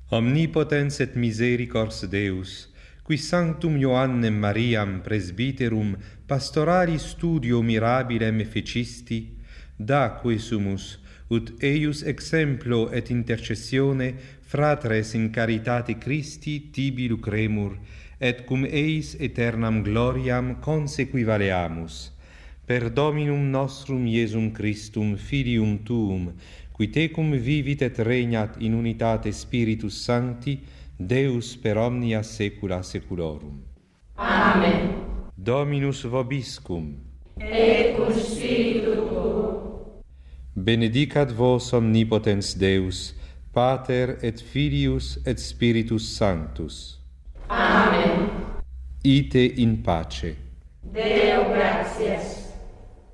Omnipotens et misericors Deus, qui sanctum Ioannem Mariam presbyterum pastorali studio mirabilem fecisti, da quesumus, ut eius exemplo et intercessione fratres in caritate Christi tibi lucremur, et cum eis aeternam gloriam consequivaleamus. Per Dominum nostrum Iesum Christum, Filium Tuum, qui tecum vivit et regnat in unitate Spiritus Sancti, Deus per omnia saecula saeculorum. Amen. Dominus vobiscum. Et cum spiritu tuo. Benedicat vos omnipotens Deus, Pater et Filius et Spiritus Sanctus. Amen. Ite in pace. Deo gratias.